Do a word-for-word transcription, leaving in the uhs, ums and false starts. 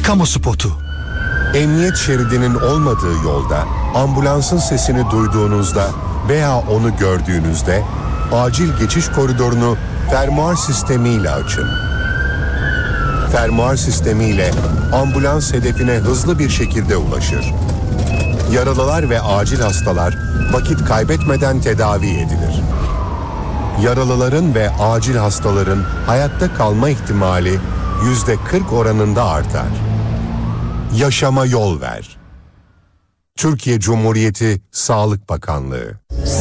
kamu spotu. Emniyet şeridinin olmadığı yolda ambulansın sesini duyduğunuzda veya onu gördüğünüzde acil geçiş koridorunu fermuar sistemiyle açın. Fermuar sistemiyle ambulans hedefine hızlı bir şekilde ulaşır. Yaralılar ve acil hastalar vakit kaybetmeden tedavi edilir. Yaralıların ve acil hastaların hayatta kalma ihtimali yüzde kırk oranında artar. Yaşama yol ver. Türkiye Cumhuriyeti Sağlık Bakanlığı.